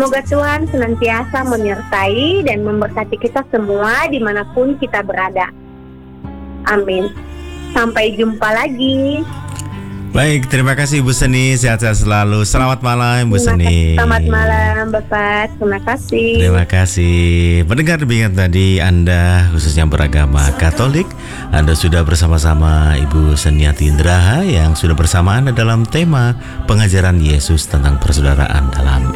Semoga Tuhan senantiasa menyertai dan memberkati kita semua dimanapun kita berada. Amin. Sampai jumpa lagi. Baik, terima kasih Ibu Seni, sehat-sehat selalu. Selamat malam Ibu Seni. Selamat malam Bapak, terima kasih. Terima kasih. Pendengar demikian tadi Anda khususnya beragama Katolik, Anda sudah bersama-sama Ibu Seniati Indraha yang sudah bersama Anda dalam tema pengajaran Yesus tentang persaudaraan dalam